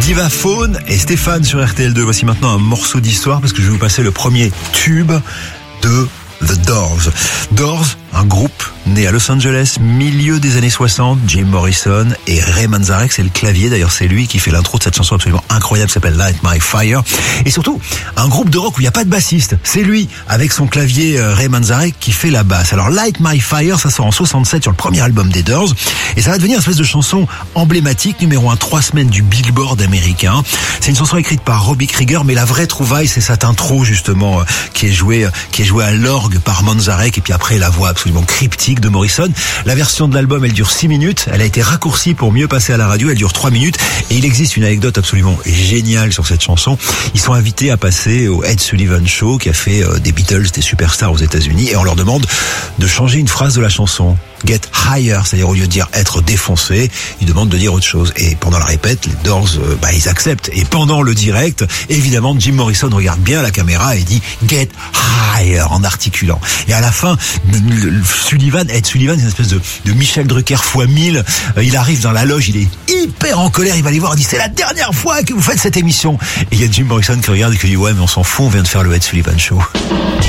Divaphone et Stéphane sur RTL2. Voici maintenant un morceau d'histoire parce que je vais vous passer le premier tube de The Doors. Doors, un groupe né à Los Angeles, milieu des années 60, Jim Morrison et Ray Manzarek, c'est le clavier, d'ailleurs c'est lui qui fait l'intro de cette chanson absolument incroyable qui s'appelle Light My Fire. Et surtout, un groupe de rock où il n'y a pas de bassiste, c'est lui avec son clavier Ray Manzarek qui fait la basse. Alors Light My Fire, ça sort en 67 sur le premier album des Doors et ça va devenir une espèce de chanson emblématique, numéro 1 3 semaines du Billboard américain. C'est une chanson écrite par Robbie Krieger, mais la vraie trouvaille c'est cette intro justement qui est jouée à l'orgue par Manzarek et puis après la voix absolument cryptique de Morrison. La version de l'album, elle dure 6 minutes. Elle a été raccourcie pour mieux passer à la radio. Elle dure 3 minutes. Et il existe une anecdote absolument géniale sur cette chanson. Ils sont invités à passer au Ed Sullivan Show qui a fait des Beatles, des superstars aux États-Unis. Et on leur demande de changer une phrase de la chanson. Get higher, c'est-à-dire au lieu de dire être défoncé, ils demandent de dire autre chose. Et pendant la répète, les Doors, ils acceptent. Et pendant le direct, évidemment, Jim Morrison regarde bien la caméra et dit Get higher en articulant. Et à la fin, Ed Sullivan, c'est une espèce de Michel Drucker x 1000. Il arrive dans la loge, il est hyper en colère, il va les voir, il dit c'est la dernière fois que vous faites cette émission. Et il y a Jim Morrison qui regarde et qui dit ouais mais on s'en fout, on vient de faire le Ed Sullivan Show.